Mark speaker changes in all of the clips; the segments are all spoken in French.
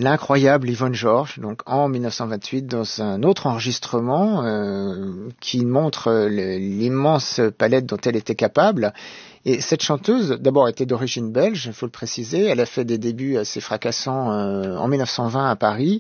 Speaker 1: l'incroyable Yvonne Georges, donc en 1928, dans un autre enregistrement qui montre l'immense palette dont elle était capable. Et cette chanteuse, d'abord, était d'origine belge, il faut le préciser. Elle a fait des débuts assez fracassants en 1920 à Paris.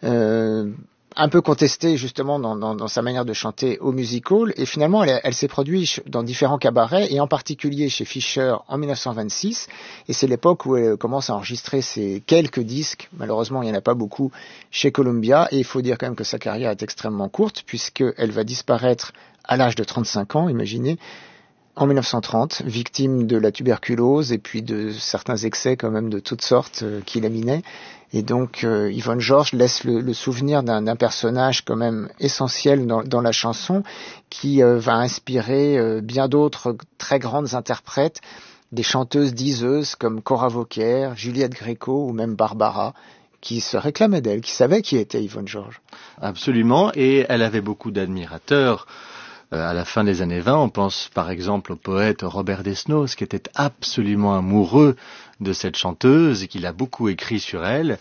Speaker 1: Un peu contestée justement dans sa manière de chanter au music hall, et finalement elle s'est produite dans différents cabarets, et en particulier chez Fischer en 1926, et c'est l'époque où elle commence à enregistrer ses quelques disques. Malheureusement il n'y en a pas beaucoup chez Columbia, et il faut dire quand même que sa carrière est extrêmement courte, puisqu'elle va disparaître à l'âge de 35 ans, imaginez, en 1930, victime de la tuberculose et puis de certains excès quand même de toutes sortes qui laminaient. Et donc Yvonne Georges laisse le souvenir d'un personnage quand même essentiel dans la chanson, qui va inspirer bien d'autres très grandes interprètes, des chanteuses diseuses comme Cora Vauquer, Juliette Gréco ou même Barbara, qui se réclamaient d'elle, qui savaient qui était Yvonne Georges.
Speaker 2: Absolument, et elle avait beaucoup d'admirateurs. À la fin des années 20, on pense par exemple au poète Robert Desnos, qui était absolument amoureux de cette chanteuse et qui a beaucoup écrit sur elle.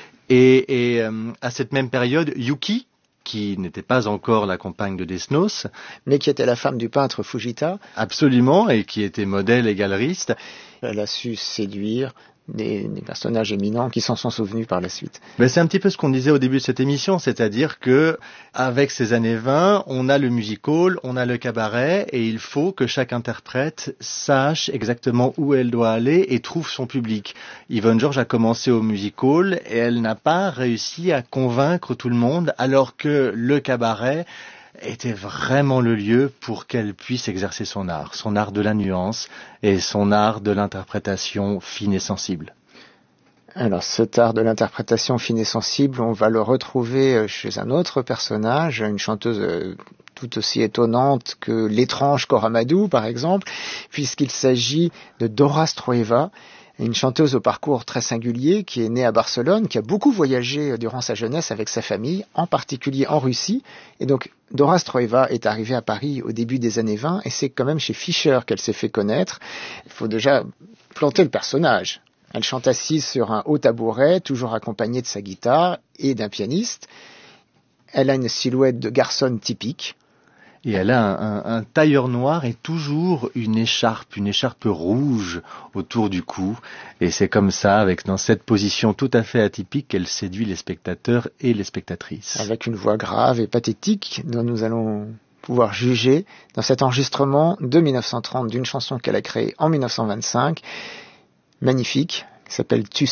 Speaker 2: Et à cette même période, Yuki, qui n'était pas encore la compagne de Desnos,
Speaker 1: mais qui était la femme du peintre Fujita.
Speaker 2: Absolument, et qui était modèle et galeriste.
Speaker 1: Elle a su séduire des personnages éminents qui s'en sont souvenus par la suite.
Speaker 2: Mais c'est un petit peu ce qu'on disait au début de cette émission, c'est-à-dire que avec ces années 20, on a le music hall, on a le cabaret, et il faut que chaque interprète sache exactement où elle doit aller et trouve son public. Yvonne Georges a commencé au music hall et elle n'a pas réussi à convaincre tout le monde, alors que le cabaret était vraiment le lieu pour qu'elle puisse exercer son art de la nuance et son art de l'interprétation fine et sensible.
Speaker 1: Alors cet art de l'interprétation fine et sensible, on va le retrouver chez un autre personnage, une chanteuse tout aussi étonnante que l'étrange Cora Madou par exemple, puisqu'il s'agit de Dora Stroeva, une chanteuse au parcours très singulier qui est née à Barcelone, qui a beaucoup voyagé durant sa jeunesse avec sa famille, en particulier en Russie. Et donc Dora Stroeva est arrivée à Paris au début des années 20 et c'est quand même chez Fischer qu'elle s'est fait connaître. Il faut déjà planter le personnage. Elle chante assise sur un haut tabouret, toujours accompagnée de sa guitare et d'un pianiste. Elle a une silhouette de garçonne typique.
Speaker 2: Et elle a un tailleur noir et toujours une écharpe rouge autour du cou. Et c'est comme ça, dans cette position tout à fait atypique, qu'elle séduit les spectateurs et les spectatrices.
Speaker 1: Avec une voix grave et pathétique dont nous allons pouvoir juger dans cet enregistrement de 1930 d'une chanson qu'elle a créée en 1925, magnifique, qui s'appelle « Tu sais ».